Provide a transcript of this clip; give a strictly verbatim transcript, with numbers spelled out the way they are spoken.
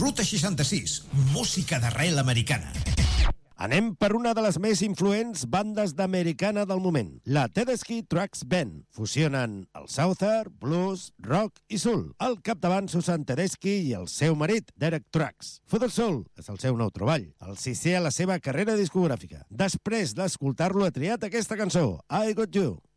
Ruta seixanta-sis, música d'arrel americana. Anem per una de les més influents bandes d'americana del moment, la Tedeschi Trucks Band. Fusionen el Southern, blues, rock i soul. Al capdavant Susan Tedeschi i el seu marit, Derek Trucks. Father Soul és el seu nou treball, el sisè a la seva carrera discogràfica. Després d'escoltar-lo ha triat aquesta cançó, I Got You.